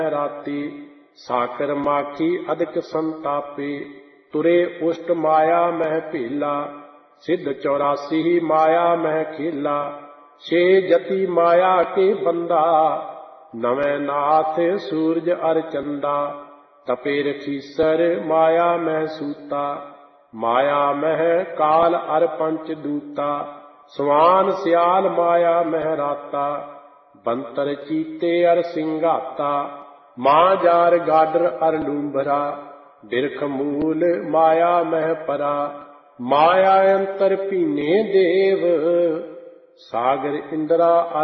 राती। साकर माखी अधिक संतापे, तुरे उष्ट माया मह भीला। सिद्ध 84 माया मह खेला, छे जति माया के बंदा। नवे नाथ सूरज अर चंदा, तपे रखीसर माया मह सूता। माया मह काल अर पंच दूता, स्वान सियाल माया मह राता। बंतर चीते अर सिंघाता, मां जार गाडर अर लूंभरा। बिरख मूल माया मह परा, माया अंतर पीने देव। सागर इंद्रा